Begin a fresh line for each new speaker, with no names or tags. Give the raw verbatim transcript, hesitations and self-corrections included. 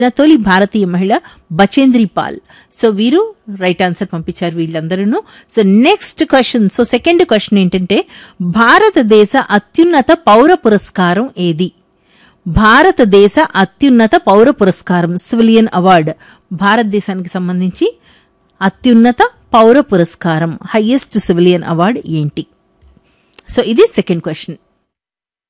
తొలి భారతీయ మహిళ Bachendri Paul. So వీరు రైట్ ఆన్సర్ పంపించారు వీళ్ళందరూ. So next question, so second question ఏంటంటే భారతదేశ అత్యున్నత పౌర పురస్కారం ఏది? భారతదేశ అత్యున్నత పౌర పురస్కారం సివిలియన్ అవార్డ్, భారతదేశానికి సంబంధించి అత్యున్నత పౌర పురస్కారం హైయెస్ట్ సివిలియన్ అవార్డ్ ఏంటి? సో ఇది సెకండ్ క్వశ్చన్.